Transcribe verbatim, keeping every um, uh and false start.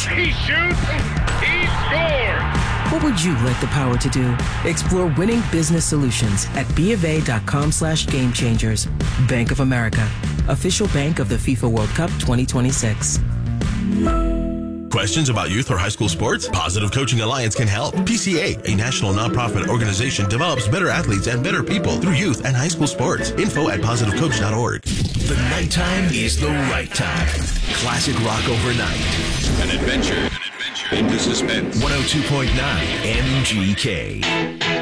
catch. He shoots. He scores. What would you like the power to do? Explore winning business solutions at bofa.com slash game changers. Bank of America, official bank of the FIFA World Cup twenty twenty-six. Questions about youth or high school sports? Positive Coaching Alliance can help. P C A, a national nonprofit organization, develops better athletes and better people through youth and high school sports. Info at positive coach dot org. The nighttime is the right time. Classic rock overnight. An adventure. An adventure into suspense. one oh two point nine M G K.